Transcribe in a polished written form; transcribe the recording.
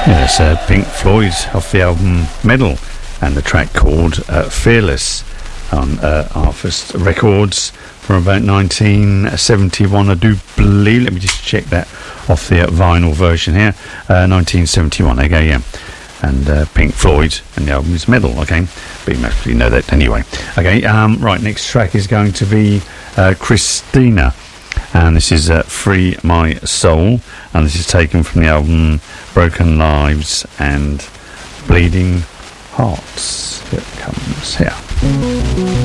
Yes, Pink Floyd off the album Medal, and the track called Fearless on Arthur's Records from about 1971, I do believe. Let me just check that off the vinyl version here. 1971, okay, yeah. And Pink Floyd, and the album is Medal, okay. But you mostly know that anyway. Okay, right, next track is going to be Christina, and this is Free My Soul, and this is taken from the album Broken Lives and Bleeding Hearts. Here it comes here.